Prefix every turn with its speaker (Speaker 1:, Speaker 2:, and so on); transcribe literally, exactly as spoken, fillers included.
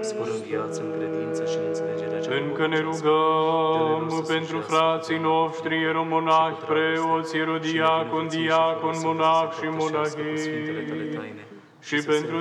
Speaker 1: spor în viață, în credință și în înțelegerea cea
Speaker 2: Încă ne rugăm pentru frații noștri, ieromonahi, preoți, erodiacon, diacon, monah și monahii, și pentru